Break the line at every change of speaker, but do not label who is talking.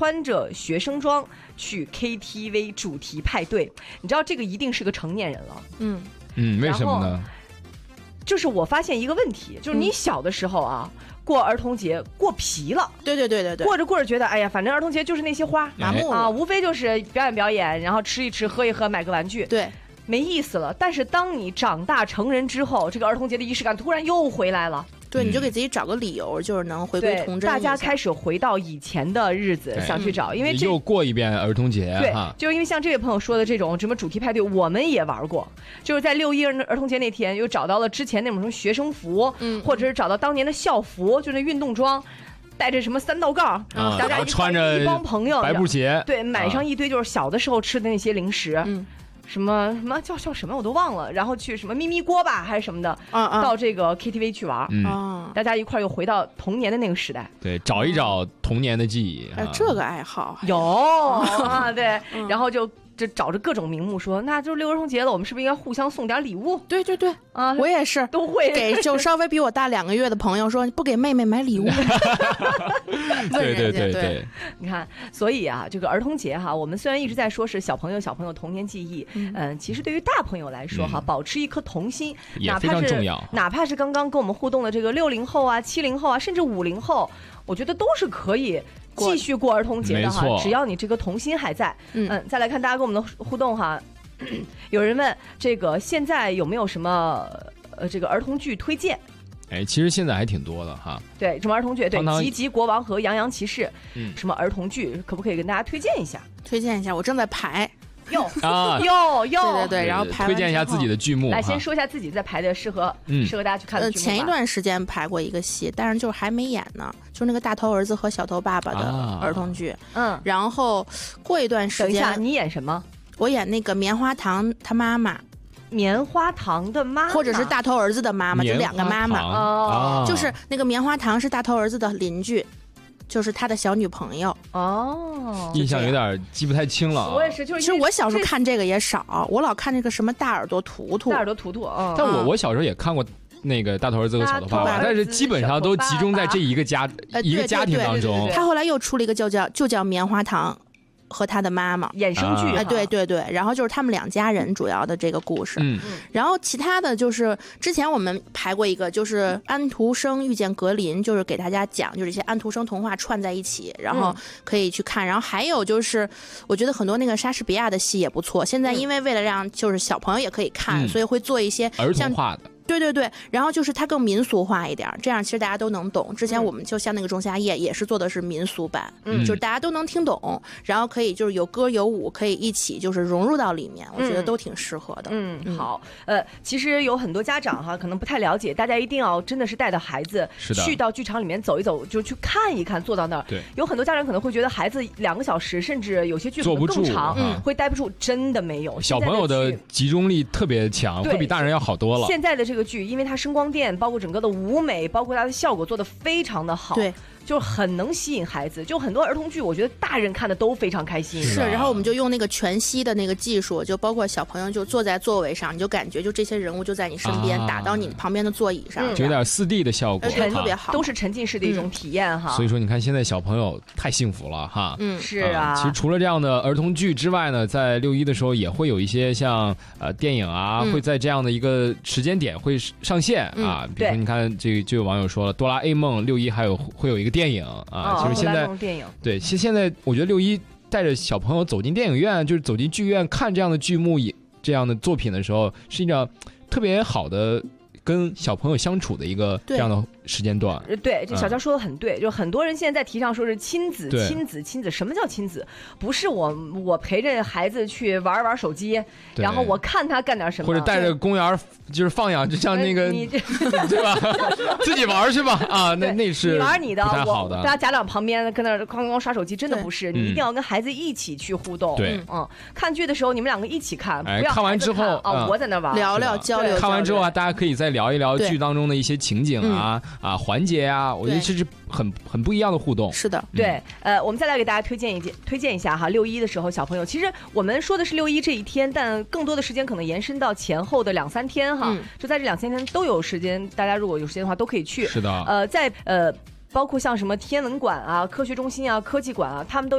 穿着学生装去 KTV 主题派对，你知道这个一定是个成年人了。
为什么呢？
就是我发现一个问题，就是你小的时候啊，过儿童节过皮了，
对，
过着过着觉得，哎呀，反正儿童节就是那些花，
麻木
啊，无非就是表演，然后吃一吃，喝一喝，买个玩具，
对，
没意思了。但是当你长大成人之后，这个儿童节的仪式感突然又回来了。
对，你就给自己找个理由，就是能回归童真。
大家开始回到以前的日子，想去找，因为
又过一遍儿童节。
对，就是因为像这位朋友说的这种什么主题派对，我们也玩过，就是在6·1儿童节那天，又找到了之前那种什么学生服，或者是找到当年的校服，就那运动装。带着什么3道杠，大家
穿着
一帮朋友
白布鞋，
对，买上一堆就是小的时候吃的那些零食，什么叫什么我都忘了，然后去什么咪咪锅吧还是什么的，到这个 KTV 去玩，大家一块又回到童年的那个时代，
对，找一找童年的记忆。
这个爱好
有啊，对，然后就找着各种名目说，那就6儿童节了，我们是不是应该互相送点礼物？
对啊，我也是
都会
给就稍微比我大2个月的朋友说，不给妹妹买礼物。
对，
你看，所以啊，这个儿童节哈，我们虽然一直在说是小朋友童年记忆，其实对于大朋友来说哈，保持一颗童心
也非常重要，
哪怕是刚刚跟我们互动的这个60后啊、70后啊，甚至50后，我觉得都是可以继续过儿童节的哈，只要你这个童心还在。再来看大家跟我们的互动哈，有人问这个现在有没有什么这个儿童剧推荐？
其实现在还挺多的哈。
对，什么儿童剧？对，
《
吉吉国王》和《洋洋骑士》，什么儿童剧，可不可以跟大家推荐一下？
我正在排。
哟，
对，然后排
推荐一下自己的剧目。
来，先说一下自己在排的适合大家去看的剧目。
前一段时间排过一个戏，但是就是还没演呢，就是那个大头儿子和小头爸爸的儿童剧。然后过一段时间，
等一下，你演什么？
我演那个棉花糖他妈妈。
棉花糖的妈妈，
或者是大头儿子的妈妈，就2个妈妈。就是那个棉花糖是大头儿子的邻居。就是他的小女朋友
印象有点记不太清了。
我也是，
其实我小时候看这个也少，我老看那个什么大耳朵图图。
但我小时候也看过那个大头儿子和小头爸爸，但是基本上都集中在这一个家庭当中。
他后来又出了一个就叫棉花糖和他的妈妈
衍生剧，
对，然后就是他们2家人主要的这个故事。然后其他的就是之前我们排过一个，就是安徒生遇见格林，就是给大家讲，就是这些安徒生童话串在一起，然后可以去看。然后还有就是我觉得很多那个莎士比亚的戏也不错。现在因为为了让就是小朋友也可以看，所以会做一些
儿童化的。
对，然后就是它更民俗化一点，这样其实大家都能懂。之前我们就像那个仲夏夜也是做的是民俗版，就是大家都能听懂，然后可以就是有歌有舞，可以一起就是融入到里面，我觉得都挺适合的。
好，其实有很多家长哈可能不太了解，大家一定要真的是带着孩子去到剧场里面走一走，就去看一看，坐到那儿。
对，
有很多家长可能会觉得孩子2个小时，甚至有些剧可能更长，会待不住，真的没有。
小朋友的集中力特别强，会比大人要好多了。
现在的这个剧，因为它声光电，包括整个的舞美，包括它的效果做得非常的好，
对，
就是很能吸引孩子。就很多儿童剧，我觉得大人看的都非常开心。
是，然后我们就用那个全息的那个技术，就包括小朋友就坐在座位上，你就感觉就这些人物就在你身边，打到你旁边的座椅上，
就有点4D 的效果，
特别好，
都是沉浸式的一种体验哈。
所以说，你看现在小朋友太幸福了哈。
是啊。
其实除了这样的儿童剧之外呢，在6·1的时候也会有一些像电影啊，会在这样的一个时间点会上线啊。比如说，你看这个就有网友说了，哆啦 A 梦6·1会有一个电影啊。其实现在对，其实现在我觉得6·1带着小朋友走进电影院，就是走进剧院看这样的剧目、这样的作品的时候，是一种特别好的跟小朋友相处的一个这样的时间段。
对，这小娇说的很对，就很多人现在在提倡说是亲子，什么叫亲子？不是我陪着孩子去玩手机，然后我看他干点什么，
或者带着公园就是放养，就像那个对吧？自己玩去吧啊，那是
你玩你的，
好的。
大家家长旁边跟那哐哐刷手机，真的不是，你一定要跟孩子一起去互动。
对，
看剧的时候你们2个一起看，不要
看完之后
我在那玩，
聊聊交流。
看完之后大家可以再聊一聊剧当中的一些情景环节啊，我觉得这是很不一样的互动。
是的，
对，我们再来给大家推荐一下哈，6·1的时候小朋友，其实我们说的是6·1这一天，但更多的时间可能延伸到前后的2-3天哈，就在这2-3天都有时间，大家如果有时间的话都可以去。
是的，
包括像什么天文馆啊、科学中心啊、科技馆啊，他们都